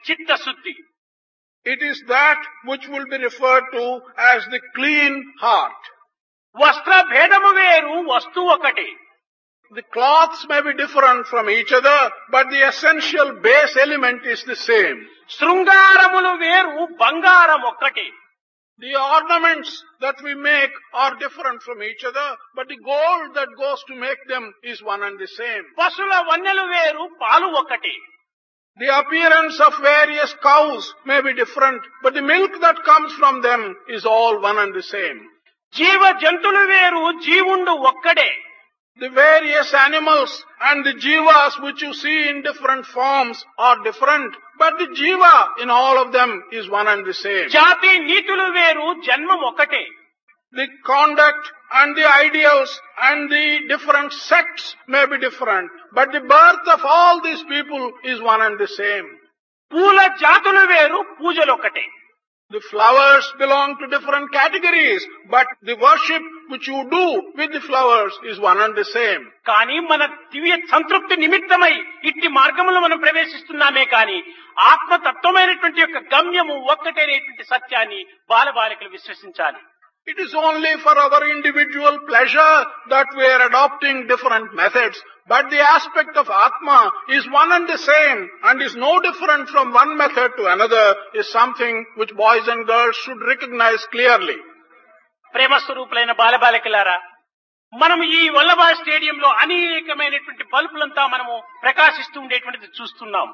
చిత్తశుద్ధి. It is that which will be referred to as the clean heart. వస్త్ర భేదము వేరు, వస్తువు ఒకటి. The cloths may be different from each other, but the essential base element is the same. శృంగారములు వేరు, బంగారం ఒక్కటి. The ornaments that we make are different from each other, but the gold that goes to make them is one and the same. పశుల వన్నెలు వేరు, పాలు ఒక్కటి. The appearance of various cows may be different, but the milk that comes from them is all one and the same. జీవ జంతువులు వేరు, జీవుండు ఒక్కడే. The various animals and the jivas which you see in different forms are different, but the jiva in all of them is one and the same. జాతి నీతులు వేరు, జన్మం ఒకటే. The conduct and the ideals and the different sects may be different, but the birth of all these people is one and the same. పూల జాతులు వేరు, పూజలు ఒకటే. The flowers belong to different categories, but the worship which you do with the flowers is one and the same. కానీ మన దివ్య సంతృప్తి నిమిత్తమై ఇట్టి మార్గములు మనం ప్రవేశిస్తున్నామే కానీ ఆత్మతత్వమైనటువంటి యొక్క గమ్యము ఒక్కటేనేటువంటి సత్యాన్ని బాలబాలికలు విశ్వసించాలి. It is only for our individual pleasure that we are adopting different methods, but the aspect of Atma is one and the same and is no different from one method to another is something which boys and girls should recognize clearly. ప్రేమ స్వరూపులైన బాలబాలికలారా, మనం ఈ వల్లభాయ్ స్టేడియంలో అనేకమైనటువంటి బల్బులంతా మనము ప్రకాశిస్తూ ఉండేటువంటిది చూస్తున్నాం.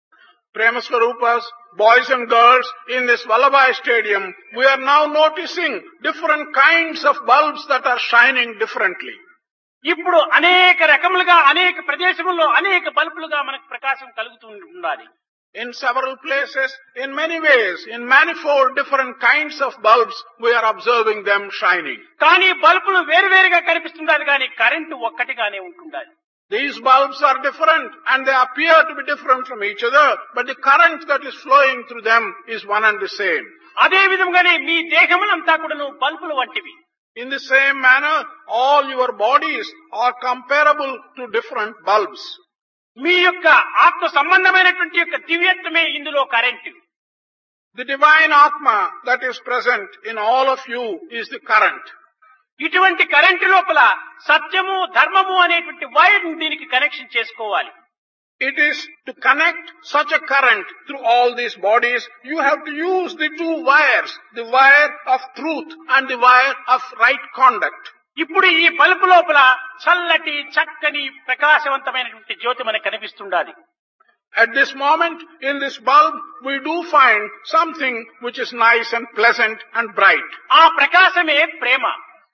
Prema Swarupas, boys and girls, in this Vallabhai stadium, we are now noticing different kinds of bulbs that are shining differently. ఇప్పుడు అనేక రకములుగా అనేక ప్రదేశముల్లో అనేక బల్బులుగా మనకు ప్రకాశం కలుగుతూ ఉండాలి. In several places, in many ways, in manifold different kinds of bulbs, we are observing them shining. కానీ బల్బులు వేరువేరుగా కనిపిస్తుండాలి, కానీ కరెంటు ఒక్కటిగానే ఉంటుండాలి. These bulbs are different and they appear to be different from each other, but the current that is flowing through them is one and the same. అదే విధంగానే మీ దేహములంతా కూడాను బల్బులు వంటివి. In the same manner, all your bodies are comparable to different bulbs. మీ యొక్క ఆత్మ సంబంధమైనటువంటి యొక్క దివ్యత్వమే ఇందులో current. The divine Atma that is present in all of you is the current. ఇటువంటి కరెంటు లోపల సత్యము ధర్మము అనేటువంటి వైర్ దీనికి కనెక్షన్ చేసుకోవాలి. It is to connect such a current through all these bodies, you have to use the two wires, the wire of truth and the wire of right conduct. ఇప్పుడు ఈ bulb లోపల చల్లటి చక్కని ప్రకాశవంతమైనటువంటి జ్యోతి మనకు కనిపిస్తుండాలి. At this moment, in this bulb, we do find something which is nice and pleasant and bright. ఆ ప్రకాశమే ప్రేమ.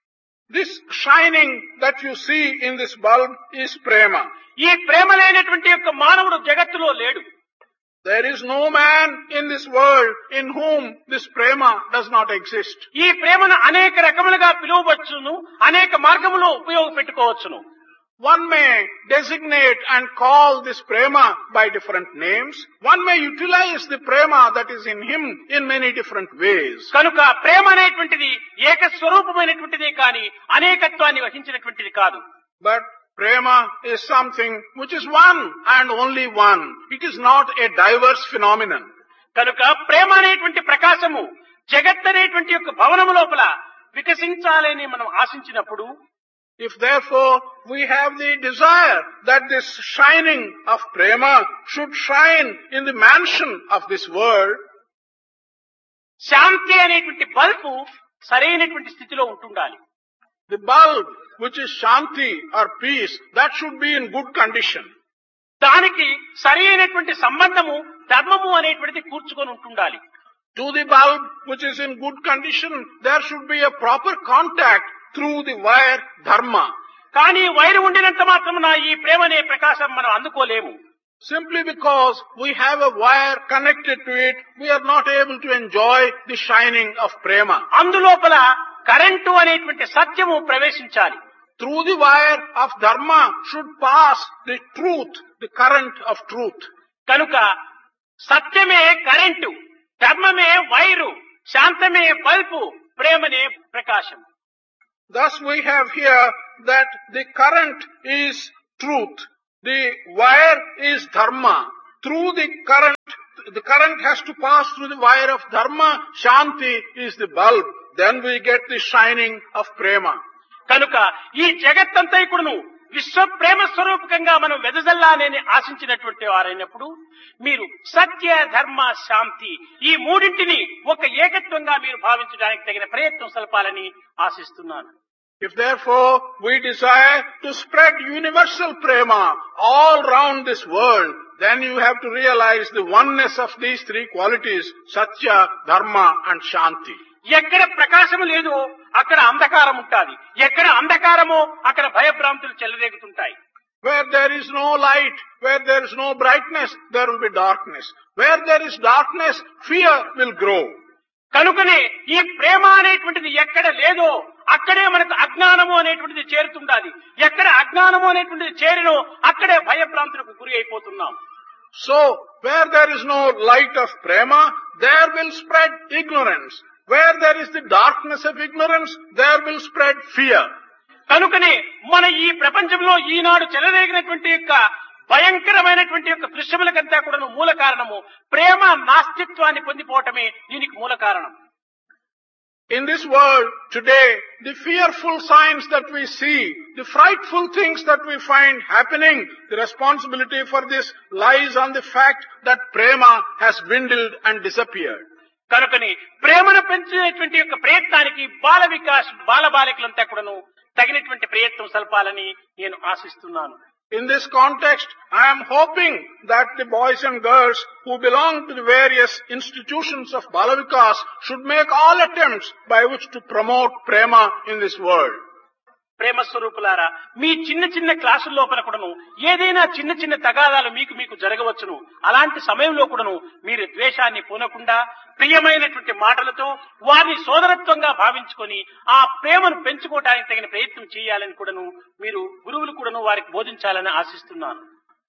This shining that you see in this bulb is prema. ఈ ప్రేమ లేనటువంటి యొక్క మానవుడు జగత్తులో లేడు. There is no man in this world in whom this prema does not exist. ఈ ప్రేమను అనేక రకములుగా పిలువవచ్చును, అనేక మార్గములో ఉపయోగపెట్టుకోవచ్చును. One may designate and call this prema by different names. One may utilize the prema that is in him in many different ways. కనుక ప్రేమ అనేటువంటిది ఏకస్వరూపమైనటువంటిదే కానీ అనేకత్వాన్ని వహించినటువంటిది కాదు. But prema is something which is one and only one. It is not a diverse phenomenon. కనుక ప్రేమ అనేటువంటి ప్రకాశము జగత్ అనేటువంటి యొక్క భవనము లోపల వికసించాలని మనం ఆశించినప్పుడు, if therefore we have the desire that this shining of prema should shine in the mansion of this world, శాంతి అనేటువంటి bulb సరైనటువంటి స్థితిలో ఉంటుండాలి. the bulb which is shanti or peace, that should be in good condition. దానికి సరైనటువంటి సంబంధము ధర్మము అనేటువంటిది కూర్చుకొని ఉంటుండాలి. To the bulb which is in good condition, there should be a proper contact through the wire dharma. కానీ wire ఉండినంత మాత్రమున ఈ ప్రేమనే ప్రకాశం మనం అందుకోలేము. Simply because we have a wire connected to it, we are not able to enjoy the shining of prema. అందులోపల current అనేటువంటి సత్యము ప్రవేశించాలి. Through the wire of dharma should pass the truth, the current of truth. కనుక సత్యమే current, ధర్మమే wire, శాంతమే bulb, ప్రేమనే ప్రకాశం. Thus we have here that the current is truth, the wire is dharma. Through the current the current has to pass through the wire of dharma, Shanti is the bulb. Then we get the shining of prema. కనుక ఈ జగత్తంతైకుడును విశ్వ ప్రేమ స్వరూపకంగా మనం వెదజల్లాలని ఆశించినటువంటి వారైనప్పుడు మీరు సత్య ధర్మ శాంతి ఈ మూడింటిని ఒక ఏకత్వంగా మీరు భావించడానికి తగిన ప్రయత్నం సలపాలని ఆశిస్తున్నాను. If therefore we desire to spread universal prema all round this world, then you have to realize the oneness of these three qualities, Satya, Dharma and Shanti. ఎక్కడ ప్రకాశము లేదో అక్కడ అంధకారం ఉంటాది, ఎక్కడ అంధకారమో అక్కడ భయభ్రాంతులు చెలరేగుతుంటాయి. Where there is no light, where there is no brightness, there will be darkness. Where there is darkness, fear will grow. కనుకనే ఈ ప్రేమ అనేటువంటిది ఎక్కడ లేదో అక్కడే మనకు అజ్ఞానము అనేటువంటిది చేరుతుండాలి, ఎక్కడ అజ్ఞానము అనేటువంటిది చేరినో అక్కడే భయభ్రాంతులకు గురి అయిపోతున్నాం. So, where there is no light of prema, there will spread ignorance. Where there is the darkness of ignorance, there will spread fear. కనుకనే మన ఈ ప్రపంచంలో ఈనాడు చెలరేగినటువంటి యొక్క భయంకరమైనటువంటి యొక్క దృశ్యములకంతా కూడా మూల కారణము ప్రేమ నాస్తిత్వాన్ని పొందిపోవటమే దీనికి మూల కారణం. In this world today, the fearful signs that we see, the frightful things that we find happening, the responsibility for this lies on the fact that prema has dwindled and disappeared. కనుకని ప్రేమను పెంచేటువంటి యొక్క ప్రయత్నానికి బాల వికాస్ బాలబాలికలంతా కూడాను తగినటువంటి ప్రయత్నం సల్పాలని నేను ఆశిస్తున్నాను. In this context, I am hoping that the boys and girls who belong to the various institutions of Balavikas should make all attempts by which to promote prema in this world. ప్రేమ స్వరూపులారా, మీ చిన్న చిన్న క్లాసుల లోపల కూడాను ఏదైనా చిన్న చిన్న తగాదాలు మీకు జరగవచ్చును. అలాంటి సమయంలో కూడాను మీరు ద్వేషాన్ని పూనకుండా ప్రియమైనటువంటి మాటలతో వారిని సోదరత్వంగా భావించుకొని ఆ ప్రేమను పెంచుకోవడానికి తగిన ప్రయత్నం చేయాలని కూడాను మీరు గురువులు కూడాను వారికి బోధించాలని ఆశిస్తున్నాను.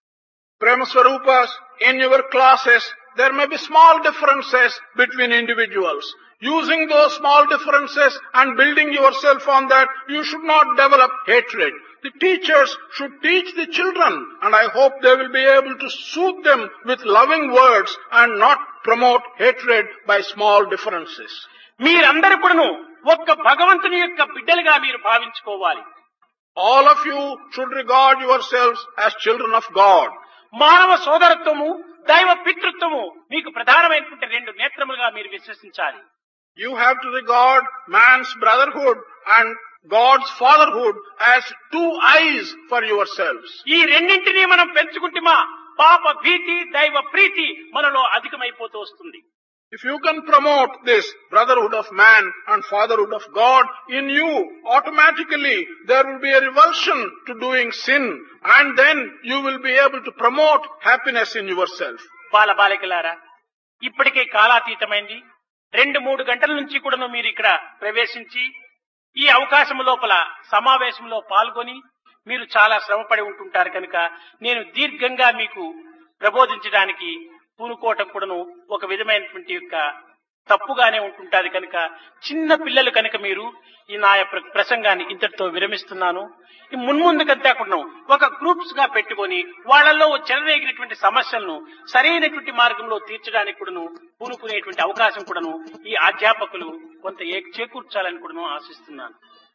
Prema Swarupas, in your classes, there may be small differences between individuals. Using those small differences and building yourself on that, you should not develop hatred. The teachers should teach the children, and I hope they will be able to soothe them with loving words and not promote hatred by small differences. మీరందరూ కూడాను ఒక్క భగవంతుని యొక్క బిడ్డలుగా మీరు భావించుకోవాలి. All of you should regard yourselves as children of God. మానవ సోదరత్వము, దైవ పితృత్వము మీకు ప్రధానమైనటువంటి రెండు నేత్రములుగా మీరు విశ్వసించాలి. You have to regard man's brotherhood and God's fatherhood as two eyes for yourselves. ఈ రెండింటినీ మనం పెంచుకుంటేమా పాప భీతి, దైవ ప్రీతి మనలో అధికమైపోతూ వస్తుంది. If you can promote this brotherhood of man and fatherhood of God in you, automatically there will be a revulsion to doing sin, and then you will be able to promote happiness in yourself. బాలబాలికలారా, ఇప్పటికే కాలాతీతమైంది. 2-3 గంటల నుంచి కూడాను మీరు ఇక్కడ ప్రవేశించి ఈ అవకాశం లోపల సమావేశంలో పాల్గొని మీరు చాలా శ్రమపడి ఉంటుంటారు కనుక నేను దీర్ఘంగా మీకు ప్రబోధించడానికి పూనుకోవటం కూడాను ఒక విధమైనటువంటి యొక్క తప్పుగానే ఉంటుంటారు కనుక చిన్న పిల్లలు కనుక మీరు ఈ నా ప్రసంగాన్ని ఇంతటితో విరమిస్తున్నాను. ఈ మున్ముందుకంతా కూడా ఒక గ్రూప్స్ గా పెట్టుకొని వాళ్లలో చెలరేగినటువంటి సమస్యలను సరైనటువంటి మార్గంలో తీర్చడానికి కూడాను పూనుకునేటువంటి అవకాశం కూడాను ఈ అధ్యాపకులు కొంత చేకూర్చాలని కూడాను ఆశిస్తున్నాను.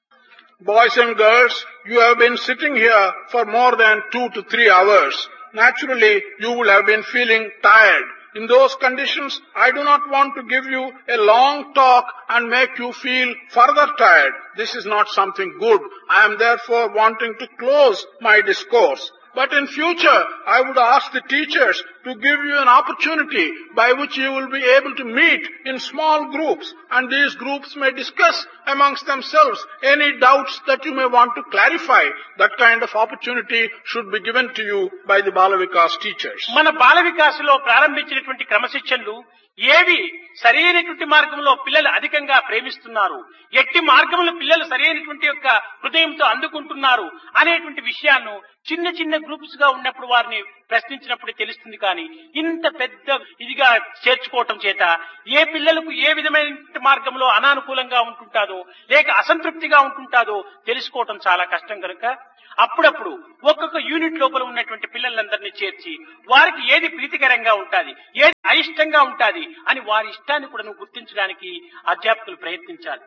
Boys and girls, you have been sitting here for more than 2 to 3 hours. Naturally, you will have been feeling tired. In those conditions, I do not want to give you a long talk and make you feel further tired. This is not something good. I am therefore wanting to close my discourse. But in future, I would ask the teachers to give you an opportunity by which you will be able to meet in small groups, and these groups may discuss amongst themselves any doubts that you may want to clarify. That kind of opportunity should be given to you by the Balavikas teachers. మన బాలవికాసులో ప్రారంభించినటువంటి క్రమశిక్షణలు ఏవి సరైనటువంటి మార్గంలో పిల్లలు అధికంగా ప్రేమిస్తున్నారు, ఎట్టి మార్గంలో పిల్లలు సరైనటువంటి యొక్క హృదయంతో అందుకుంటున్నారు అనేటువంటి విషయాన్ని చిన్న చిన్న గ్రూప్స్ గా ఉన్నప్పుడు వారిని ప్రశ్నించినప్పుడు తెలుస్తుంది. కానీ ఇంత పెద్ద ఇదిగా చేర్చుకోవటం చేత ఏ పిల్లలకు ఏ విధమైన మార్గంలో అనానుకూలంగా ఉంటుంటాదో లేక అసంతృప్తిగా ఉంటుంటాదో తెలుసుకోవటం చాలా కష్టం కనుక అప్పుడప్పుడు ఒక్కొక్క యూనిట్ లోపల ఉన్నటువంటి పిల్లలందరినీ చేర్చి వారికి ఏది ప్రీతికరంగా ఉంటాది, ఏది అయిష్టంగా ఉంటాది అని వారి ఇష్టాన్ని కూడా గుర్తించడానికి అధ్యాపకులు ప్రయత్నించాలి.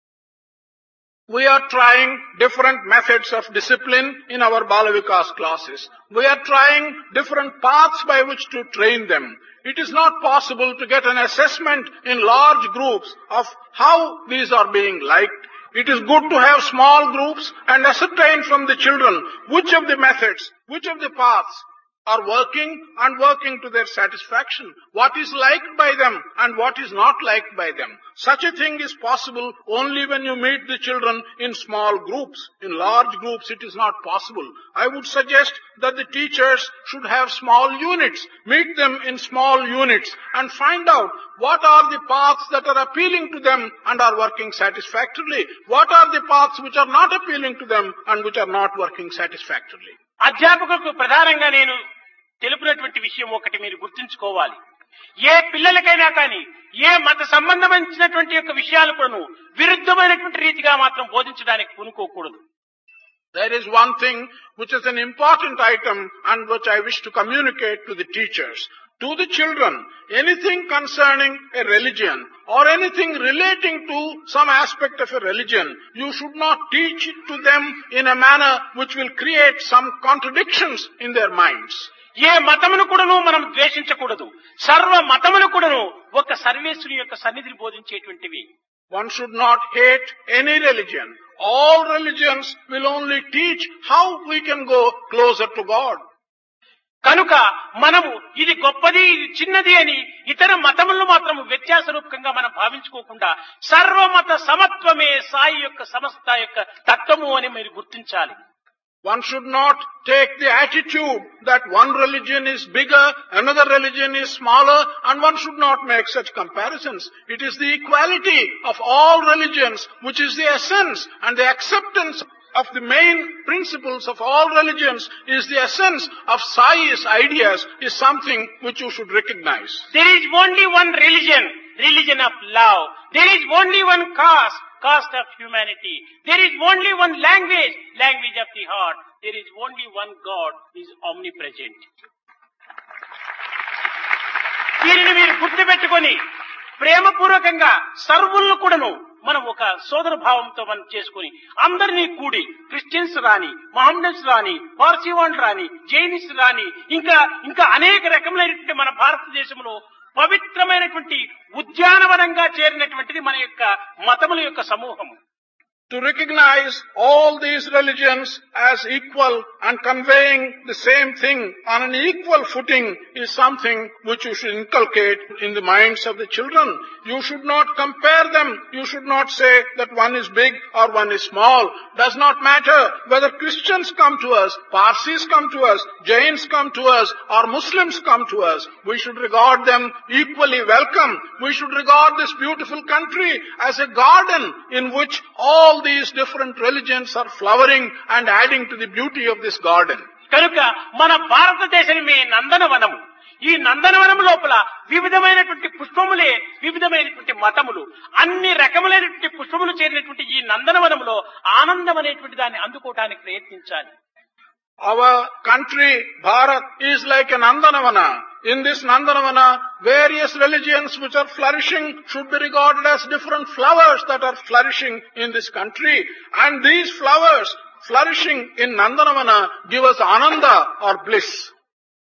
We are trying different methods of discipline in our Bala Vikas classes. We are trying different paths by which to train them. It is not possible to get an assessment in large groups of how these are being liked. It is good to have small groups and ascertain from the children which of the methods, which of the paths are working and working to their satisfaction, what is liked by them and what is not liked by them. Such a thing is possible only when you meet the children in small groups. In large groups it is not possible. I would suggest that the teachers should have small units, meet them in small units and find out what are the paths that are appealing to them and are working satisfactorily, what are the paths which are not appealing to them and which are not working satisfactorily. అధ్యాపకులకు ప్రధానంగా నేను తెలుపునటువంటి విషయం ఒకటి మీరు గుర్తుంచుకోవాలి. ఏ పిల్లలకైనా కానీ ఏ మత సంబంధమైనటువంటి యొక్క విషయాలు కూడా విరుద్ధమైనటువంటి రీతిగా మాత్రం బోధించడానికి పూనుకోకూడదు. There is one thing which is an important item and which I wish to communicate to the teachers. To the children, anything concerning a religion or anything relating to some aspect of a religion, you should not teach it to them in a manner which will create some contradictions in their minds. ఏ మతమును కూడాను మనం ద్వేషించకూడదు. సర్వ మతములు కూడాను ఒక సర్వేశ్వరుని యొక్క సన్నిధిని బోధించేటువంటివి. One should not hate any religion. All religions will only teach how we can go closer to God. కనుక మనము ఇది గొప్పది ఇది చిన్నది అని ఇతర మతములను మాత్రం వ్యత్యాస రూపకంగా మనం భావించుకోకుండా సర్వమత సమత్వమే సాయి యొక్క సమస్త యొక్క తత్వము అని మీరు గుర్తించాలి. One should not take the attitude that one religion is bigger, another religion is smaller, and one should not make such comparisons. It is the equality of all religions which is the essence, and the acceptance of the main principles of all religions is the essence of Sai's ideas, is something which you should recognize. There is only one religion, religion of love. There is only one caste of humanity. There is only one language, language of the heart. There is only one God, He is omnipresent. దీనిని మీరు గుర్తుపెట్టుకొని ప్రేమపూర్వకంగా సర్వులను కూడాను మనం ఒక సోదర భావంతో మనం చేసుకుని అందరినీ కూడి క్రిస్టియన్స్ రాని, మహమ్మదన్స్ రాని, పార్సీ వాళ్ళు రాని, జైనిస్ రాని, ఇంకా అనేక రకములైనటువంటి మన భారతదేశంలో పవిత్రమైనటువంటి ఉద్యానవనంగా చేరినటువంటిది మన యొక్క మతముల యొక్క సమూహము. To recognize all these religions as equal and conveying the same thing on an equal footing is something which you should inculcate in the minds of the children. You should not compare them. You should not say that one is big or one is small. Does not matter whether Christians come to us, Parsis come to us, Jains come to us, or Muslims come to us. We should regard them equally welcome. We should regard this beautiful country as a garden in which all these different religions are flowering and adding to the beauty of this garden. కనుక మన భారతదేశమే నందనవనము. ఈ నందనవనం లోపల వివిధమైనటువంటి పుష్పములే వివిధమైనటువంటి మతములు, అన్ని రకములైనటువంటి పుష్పములు చేరినటువంటి ఈ నందనవనంలో ఆనందం అనేటువంటి దాన్ని అందుకోవడానికి ప్రయత్నించాలి. Our country, Bharat, is like a Nandanavana. In this Nandanavana, various religions which are flourishing should be regarded as different flowers that are flourishing in this country. And these flowers flourishing in Nandanavana give us ananda or bliss.